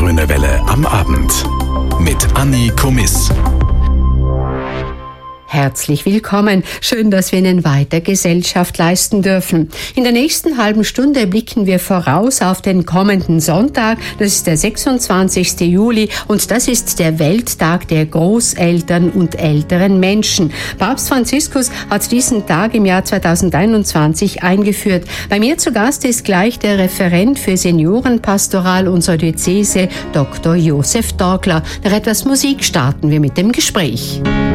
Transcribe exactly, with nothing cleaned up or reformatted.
Grüne Welle am Abend mit Anni Komiss. Herzlich willkommen. Schön, dass wir Ihnen weiter Gesellschaft leisten dürfen. In der nächsten halben Stunde blicken wir voraus auf den kommenden Sonntag. Das ist der sechsundzwanzigste Juli und das ist der Welttag der Großeltern und älteren Menschen. Papst Franziskus hat diesen Tag im Jahr zweitausendeinundzwanzig eingeführt. Bei mir zu Gast ist gleich der Referent für Seniorenpastoral unserer Diözese, Doktor Josef Torgler. Nach etwas Musik starten wir mit dem Gespräch.